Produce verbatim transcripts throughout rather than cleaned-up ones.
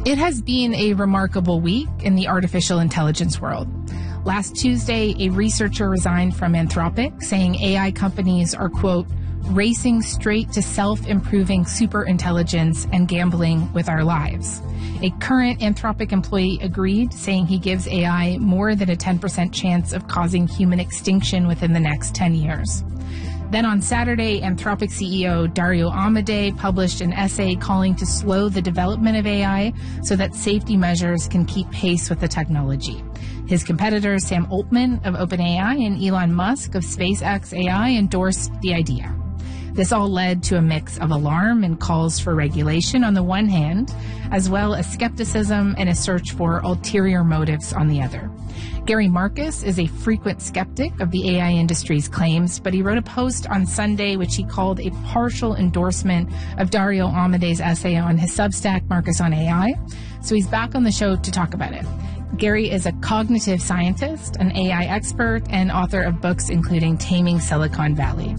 It has been a remarkable week in the artificial intelligence world. Last Tuesday, a researcher resigned from Anthropic, saying A I companies are, quote, racing straight to self-improving superintelligence and gambling with our lives. A current Anthropic employee agreed, saying he gives A I more than a ten percent chance of causing human extinction within the next ten years. Then on Saturday, Anthropic C E O Dario Amodei published an essay calling to slow the development of A I so that safety measures can keep pace with the technology. His competitors, Sam Altman of OpenAI and Elon Musk of SpaceX A I, endorsed the idea. This all led to a mix of alarm and calls for regulation on the one hand, as well as skepticism and a search for ulterior motives on the other. Gary Marcus is a frequent skeptic of the A I industry's claims, but he wrote a post on Sunday which he called a partial endorsement of Dario Amodei's essay on his Substack, Marcus on A I. So he's back on the show to talk about it. Gary is a cognitive scientist, an A I expert, and author of books including Taming Silicon Valley.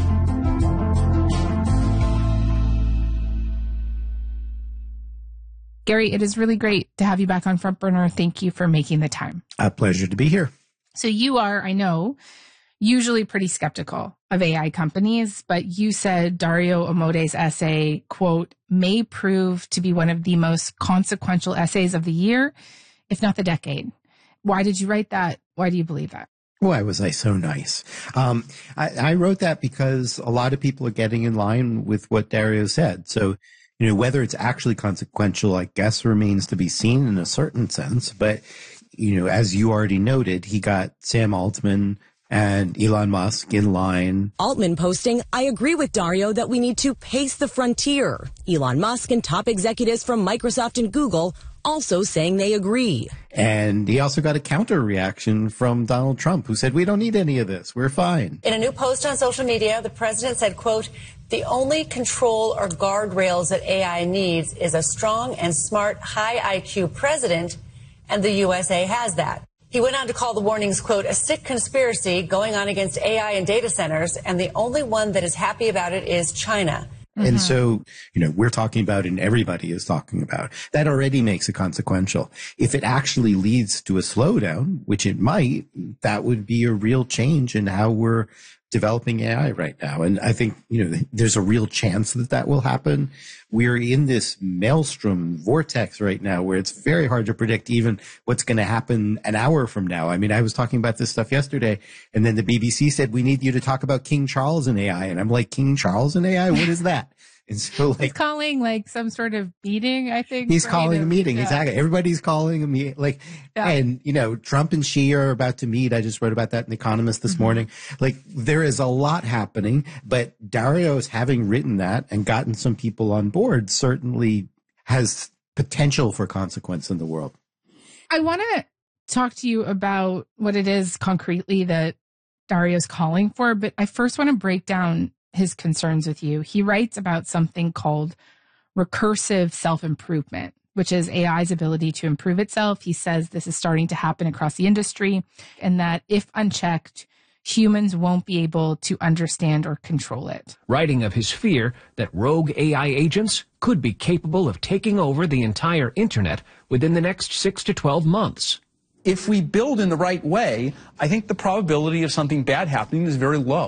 Gary, it is really great to have you back on Front Burner. Thank you for making the time. A pleasure to be here. So you are, I know, usually pretty skeptical of A I companies, but you said Dario Amodei's essay, quote, may prove to be one of the most consequential essays of the year, if not the decade. Why did you write that? Why do you believe that? Why was I so nice? Um, I, I wrote that because a lot of people are getting in line with what Dario said. So, you know, whether it's actually consequential, I guess, remains to be seen in a certain sense. But, you know, as you already noted, he got Sam Altman and Elon Musk in line. Altman posting, I agree with Dario that we need to pace the frontier. Elon Musk and top executives from Microsoft and Google also saying they agree. And he also got a counter reaction from Donald Trump, who said, we don't need any of this. We're fine. In a new post on social media, the president said, quote, the only control or guardrails that A I needs is a strong and smart, high I Q president, and the U S A has that. He went on to call the warnings, quote, a sick conspiracy going on against A I and data centers, and the only one that is happy about it is China. Mm-hmm. And so, you know, we're talking about, and everybody is talking about, that already makes it consequential. If it actually leads to a slowdown, which it might, that would be a real change in how we're developing A I right now. And I think, you know, there's a real chance that that will happen. We're in this maelstrom vortex right now where it's very hard to predict even what's going to happen an hour from now. I mean, I was talking about this stuff yesterday, and then the B B C said, we need you to talk about King Charles and A I. And I'm like, King Charles and A I? What is that? And so, like, he's calling like some sort of meeting, I think. He's calling to, a meeting. Yeah. Exactly. Everybody's calling a meeting. Like, yeah. And, you know, Trump and Xi are about to meet. I just wrote about that in The Economist this mm-hmm. morning. Like, there is a lot happening, but Dario's having written that and gotten some people on board certainly has potential for consequence in the world. I want to talk to you about what it is concretely that Dario's calling for, but I first want to break down his concerns with you. He writes about something called recursive self-improvement, which is A I's ability to improve itself. He says this is starting to happen across the industry, and that if unchecked, humans won't be able to understand or control it. Writing of his fear that rogue A I agents could be capable of taking over the entire internet within the next six to twelve months. If we build in the right way, I think the probability of something bad happening is very low.